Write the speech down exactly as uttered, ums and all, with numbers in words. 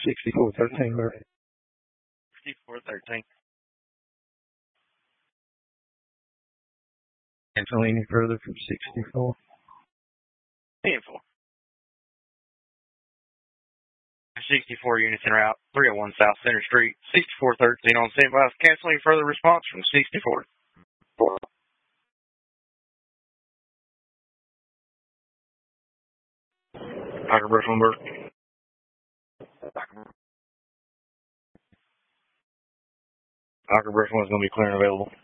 sixty-four thirteen, Murray. sixty-four thirteen. Cancel any further from sixty-four. Painful. sixty-four units en route, three oh one South Center Street, sixty-four thirteen on standby. Cancel any further response from sixty-four. Parker Brush number. Parker Brush one's going to be clear and available.